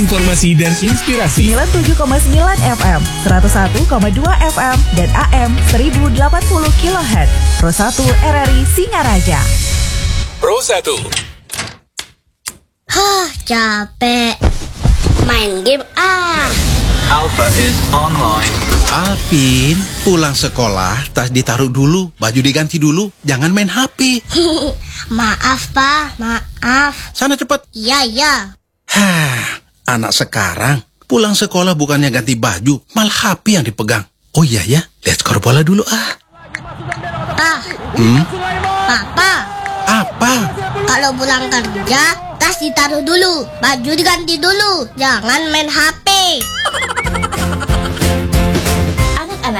informasi dan inspirasi. 97,9 FM, 101,2 FM, dan AM 1080 kHz. Pro 1 RRI Singaraja. Pro 1. Capek. Main game Alpha is online. Alvin, pulang sekolah, tas ditaruh dulu, baju diganti dulu, jangan main HP. Maaf, Pak. Maaf. Sana cepat. Iya. Anak sekarang pulang sekolah bukannya ganti baju, malah HP yang dipegang. Oh iya ya, lihat skor bola dulu Pak. Papa. Apa? Kalau pulang kerja, tas ditaruh dulu, baju diganti dulu. Jangan main HP.